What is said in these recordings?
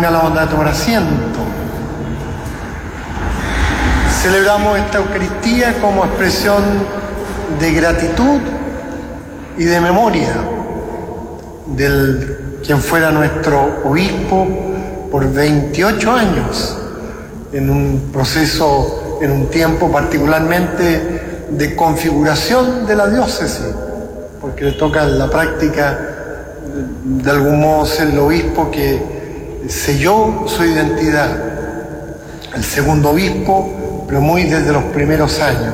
Tenga la bondad de tomar asiento. Celebramos esta Eucaristía como expresión de gratitud y de memoria del quien fuera nuestro obispo por 28 años, en un proceso, en un tiempo particularmente de configuración de la diócesis, porque le toca la práctica de algún modo ser el obispo que selló su identidad, el segundo obispo, pero muy desde los primeros años,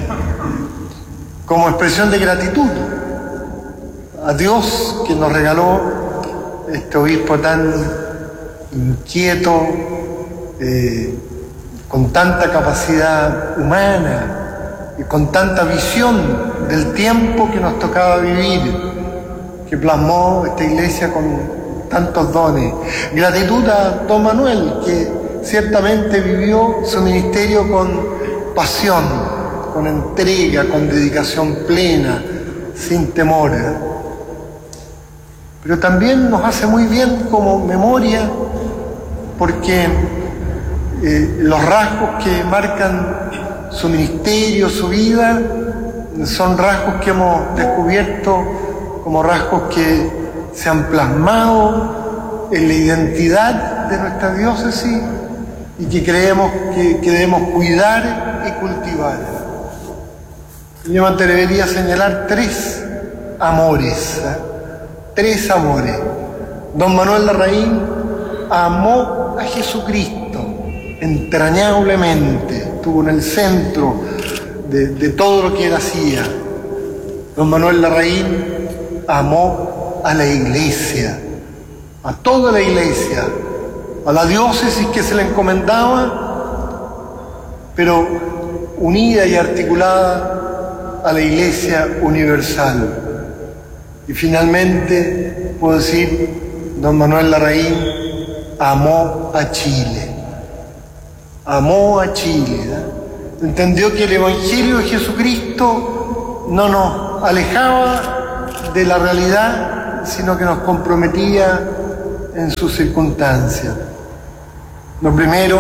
como expresión de gratitud a Dios que nos regaló este obispo tan inquieto, con tanta capacidad humana y con tanta visión del tiempo que nos tocaba vivir, que plasmó esta iglesia con tantos dones. Gratitud a don Manuel, que ciertamente vivió su ministerio con pasión, con entrega, con dedicación plena, sin temor. Pero también nos hace muy bien como memoria, porque los rasgos que marcan su ministerio, su vida, son rasgos que hemos descubierto como rasgos que se han plasmado en la identidad de nuestra diócesis y que creemos que debemos cuidar y cultivar. Yo me atrevería a señalar tres amores. Don Manuel Larraín amó a Jesucristo entrañablemente, estuvo en el centro de todo lo que él hacía. Don Manuel Larraín amó a la iglesia, a toda la iglesia, a la diócesis que se le encomendaba, pero unida y articulada a la iglesia universal. Y finalmente, puedo decir, don Manuel Larraín amó a Chile. Amó a Chile, ¿no? Entendió que el Evangelio de Jesucristo no nos alejaba de la realidad, sino que nos comprometía en sus circunstancias. Lo primero,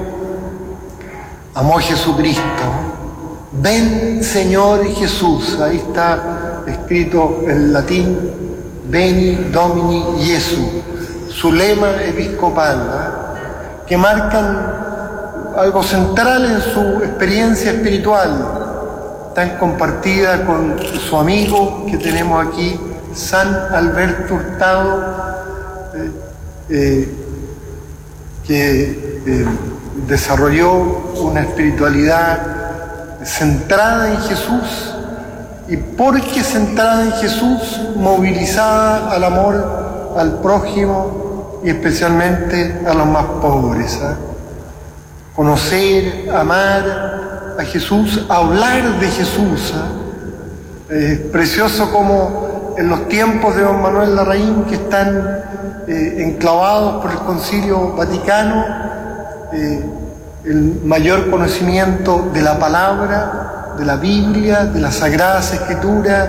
amó a Jesucristo. Ven, Señor Jesús. Ahí está escrito en latín, Veni Domini Iesu, su lema episcopal, ¿eh? Que marcan algo central en su experiencia espiritual, tan compartida con su amigo que tenemos aquí, San Alberto Hurtado, que desarrolló una espiritualidad centrada en Jesús, y porque centrada en Jesús, movilizada al amor al prójimo y especialmente a los más pobres, ¿eh? Conocer, amar a Jesús, hablar de Jesús, ¿eh? Es precioso como en los tiempos de don Manuel Larraín, que están enclavados por el Concilio Vaticano, el mayor conocimiento de la palabra, de la Biblia, de las Sagradas Escrituras,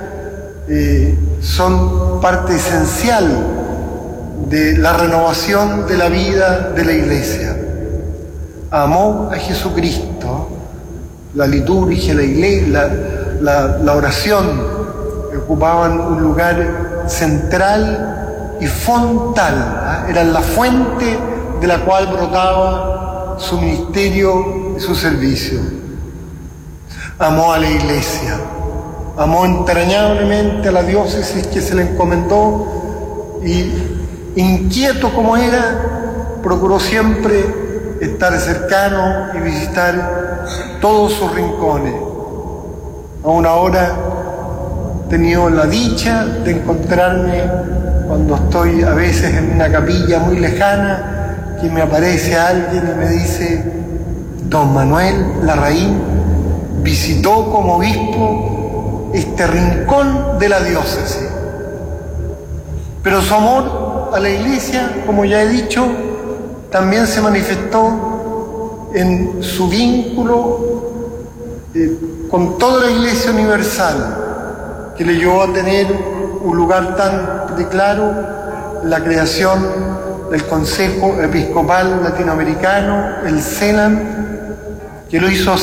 son parte esencial de la renovación de la vida de la Iglesia. Amó a Jesucristo, la liturgia, la iglesia, la oración ocupaban un lugar central y fontal, ¿eh? Eran la fuente de la cual brotaba su ministerio y su servicio. Amó a la iglesia, amó entrañablemente a la diócesis que se le encomendó, y inquieto como era, procuró siempre estar cercano y visitar todos sus rincones. Aún ahora he tenido la dicha de encontrarme, cuando estoy a veces en una capilla muy lejana, que me aparece alguien y me dice: don Manuel Larraín visitó como obispo este rincón de la diócesis. Pero su amor a la iglesia, como ya he dicho, también se manifestó en su vínculo con toda la Iglesia universal, que le llevó a tener un lugar tan de claro en la creación del Consejo Episcopal Latinoamericano, el CELAM, que lo hizo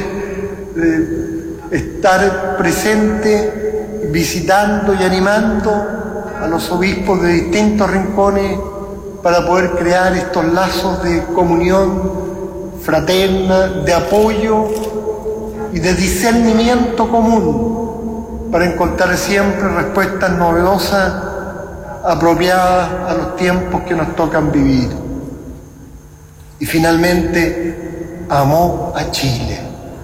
estar presente, visitando y animando a los obispos de distintos rincones para poder crear estos lazos de comunión fraterna, de apoyo y de discernimiento común para encontrar siempre respuestas novedosas apropiadas a los tiempos que nos tocan vivir. Y finalmente amó a Chile,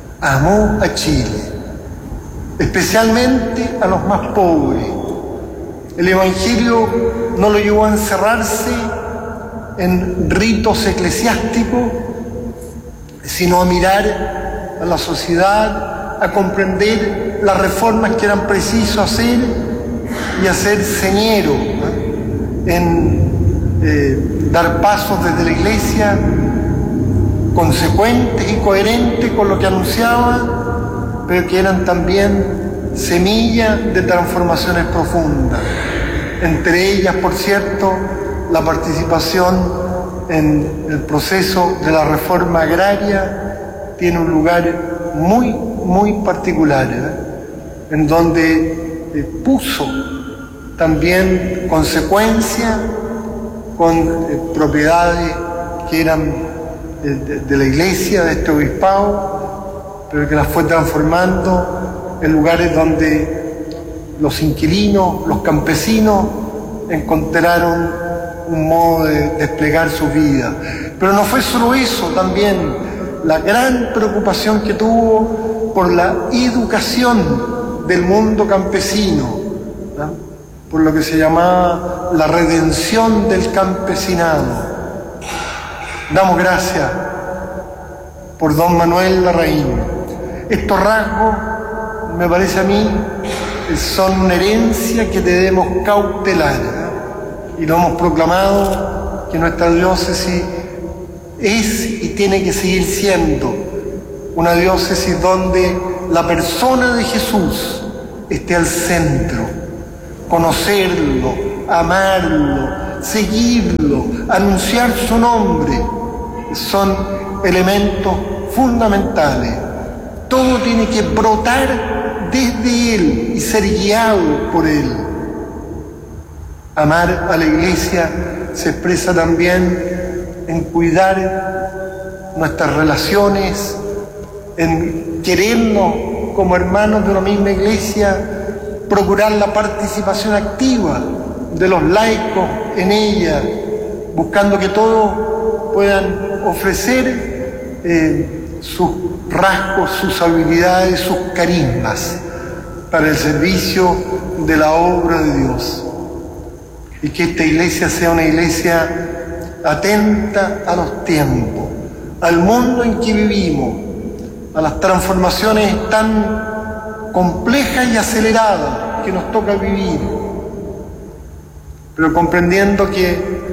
especialmente a los más pobres. El Evangelio no lo llevó a encerrarse en ritos eclesiásticos, sino a mirar a la sociedad, a comprender las reformas que eran preciso hacer y a ser señero en dar pasos desde la Iglesia consecuentes y coherentes con lo que anunciaba, pero que eran también semillas de transformaciones profundas. Entre ellas, por cierto, la participación en el proceso de la reforma agraria tiene un lugar muy, muy particular, en donde puso también consecuencia con propiedades que eran de la Iglesia, de este obispado, pero que las fue transformando en lugares donde los inquilinos, los campesinos, encontraron un modo de desplegar su vida. Pero no fue solo eso, también la gran preocupación que tuvo por la educación del mundo campesino, ¿no? Por lo que se llamaba la redención del campesinado. Damos gracias por don Manuel Larraín. Estos rasgos, me parece a mí, son una herencia que debemos cautelar, y lo hemos proclamado, que nuestra diócesis es y tiene que seguir siendo una diócesis donde la persona de Jesús esté al centro. Conocerlo, amarlo, seguirlo, anunciar su nombre, son elementos fundamentales. Todo tiene que brotar desde Él y ser guiado por Él. Amar a la Iglesia se expresa también en cuidar nuestras relaciones, en querernos como hermanos de una misma Iglesia, procurar la participación activa de los laicos en ella, buscando que todos puedan ofrecer sus rasgos, sus habilidades, sus carismas para el servicio de la obra de Dios. Y que esta iglesia sea una iglesia atenta a los tiempos, al mundo en que vivimos, a las transformaciones tan complejas y aceleradas que nos toca vivir, pero comprendiendo que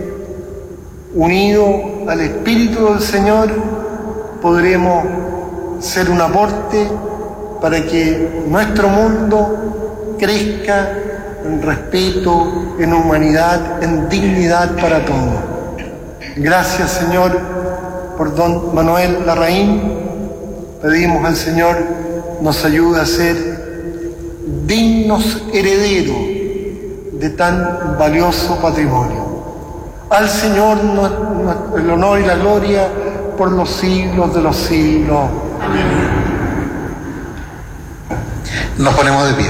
unido al Espíritu del Señor podremos ser un aporte para que nuestro mundo crezca en respeto, en humanidad, en dignidad para todos. Gracias, Señor, por don Manuel Larraín. Pedimos al Señor nos ayude a ser dignos herederos de tan valioso patrimonio. Al Señor el honor y la gloria por los siglos de los siglos. Amén. Nos ponemos de pie.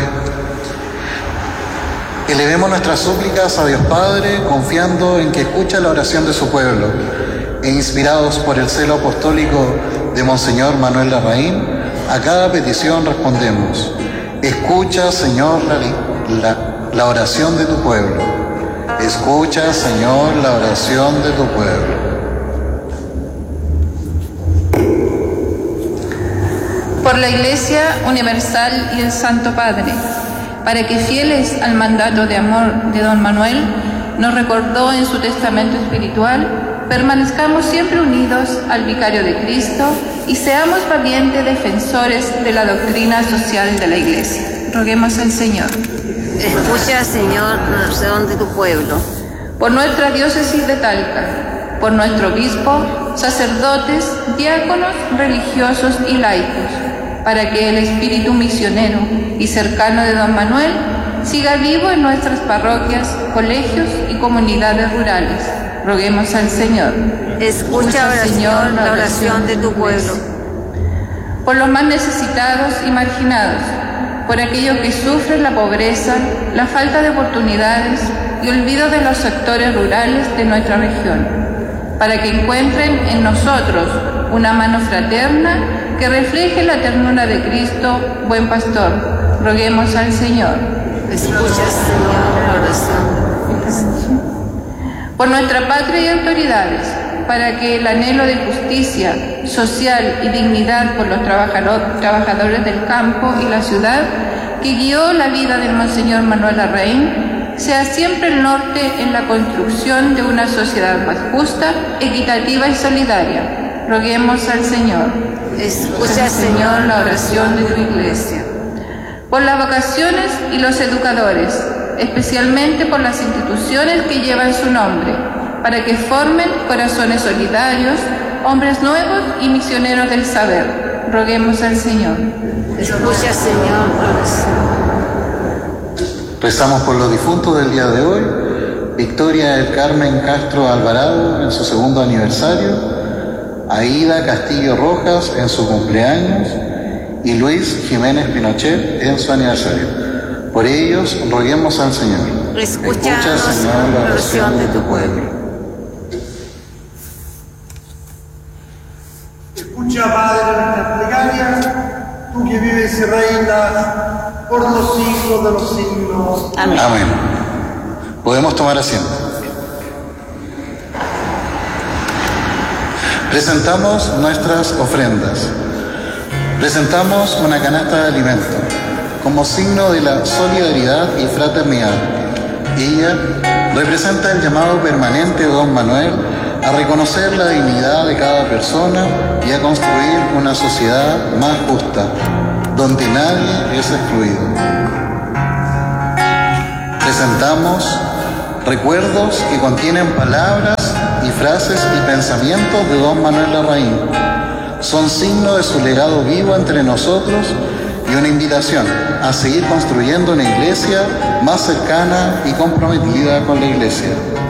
Elevemos nuestras súplicas a Dios Padre, confiando en que escucha la oración de su pueblo, e inspirados por el celo apostólico de Monseñor Manuel Larraín, a cada petición respondemos: escucha, Señor, la oración de tu pueblo. Escucha, Señor, la oración de tu pueblo. Por la Iglesia Universal y el Santo Padre, para que, fieles al mandato de amor de don Manuel, nos recordó en su testamento espiritual, permanezcamos siempre unidos al Vicario de Cristo y seamos valientes defensores de la doctrina social de la Iglesia. Roguemos al Señor. Escucha, Señor, la oración de tu pueblo. por nuestra diócesis de Talca, por nuestro obispo, sacerdotes, diáconos, religiosos y laicos, para que el espíritu misionero y cercano de don Manuel siga vivo en nuestras parroquias, colegios y comunidades rurales. Roguemos al Señor. Escucha, Señor, la oración de tu pueblo. Por los más necesitados y marginados, por aquellos que sufren la pobreza, la falta de oportunidades y olvido de los sectores rurales de nuestra región, para que encuentren en nosotros una mano fraterna que refleje la ternura de Cristo, buen pastor. Roguemos al Señor. Escucha, Señor, la oración. Por nuestra patria y autoridades, para que el anhelo de justicia social y dignidad por los trabajadores del campo y la ciudad que guió la vida del Monseñor Manuel Larraín sea siempre el norte en la construcción de una sociedad más justa, equitativa y solidaria. Roguemos al Señor. Escucha, Señor, la oración de tu Iglesia. Por las vocaciones y los educadores, especialmente por las instituciones que llevan su nombre, para que formen corazones solidarios, hombres nuevos y misioneros del saber. Roguemos al Señor. Escucha, Señor, la oración. Rezamos por los difuntos del día de hoy: Victoria del Carmen Castro Alvarado en su 2º aniversario, Aida Castillo Rojas en su cumpleaños y Luis Jiménez Pinochet en su aniversario. Por ellos, roguemos al Señor. Escucha, Señor, la oración de tu pueblo. Escucha, Padre, nuestras plegarias, tú que vives y reinas por los siglos de los siglos. Amén. Amén. Podemos tomar asiento. Presentamos nuestras ofrendas. Presentamos una canasta de alimentos como signo de la solidaridad y fraternidad. Ella representa el llamado permanente de don Manuel a reconocer la dignidad de cada persona y a construir una sociedad más justa, donde nadie es excluido. Presentamos recuerdos que contienen palabras y frases y pensamientos de don Manuel Larraín. Son signo de su legado vivo entre nosotros y una invitación a seguir construyendo una iglesia más cercana y comprometida con la iglesia.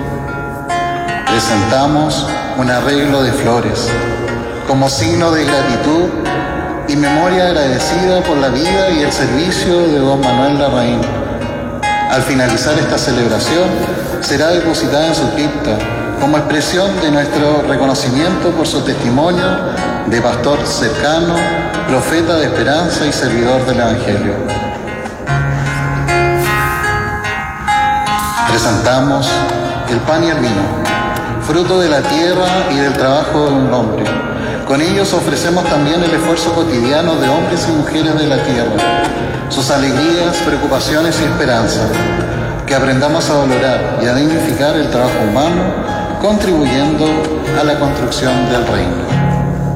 Presentamos un arreglo de flores como signo de gratitud y memoria agradecida por la vida y el servicio de don Manuel Larraín. Al finalizar esta celebración, será depositada en su cripta como expresión de nuestro reconocimiento por su testimonio de pastor cercano, profeta de esperanza y servidor del Evangelio. Presentamos el pan y el vino, fruto de la tierra y del trabajo de un hombre. Con ellos ofrecemos también el esfuerzo cotidiano de hombres y mujeres de la tierra, sus alegrías, preocupaciones y esperanzas, que aprendamos a valorar y a dignificar el trabajo humano, contribuyendo a la construcción del reino.